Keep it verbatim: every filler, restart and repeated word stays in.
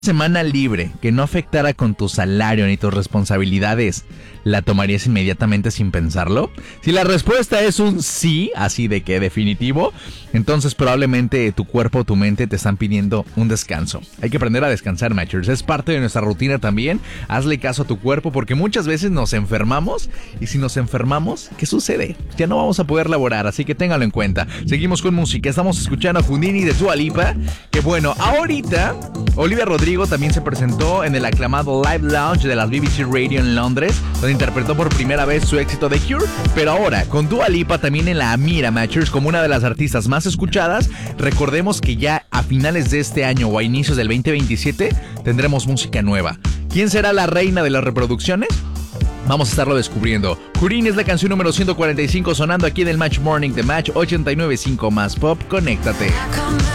Semana libre que no afectara con tu salario ni tus responsabilidades, ¿la tomarías inmediatamente sin pensarlo? Si la respuesta es un sí, así de que definitivo, entonces probablemente tu cuerpo o tu mente te están pidiendo un descanso. Hay que aprender a descansar, Matchers. Es parte de nuestra rutina también. Hazle caso a tu cuerpo porque muchas veces nos enfermamos y si nos enfermamos, ¿qué sucede? Ya no vamos a poder laborar, así que téngalo en cuenta. Seguimos con música. Estamos escuchando a Houdini de Dua Lipa, que bueno, ahorita Olivia Rodrigo también se presentó en el aclamado Live Lounge de las B B C Radio en Londres, donde interpretó por primera vez su éxito The Cure, pero ahora con Dua Lipa también en la mira, Matchers, como una de las artistas más escuchadas. Recordemos que ya a finales de este año o a inicios del veinte veintisiete tendremos música nueva. ¿Quién será la reina de las reproducciones? Vamos a estarlo descubriendo. Houdini es la canción número ciento cuarenta y cinco sonando aquí en el Match Morning de Match ochenta y nueve punto cinco más Pop. Conéctate.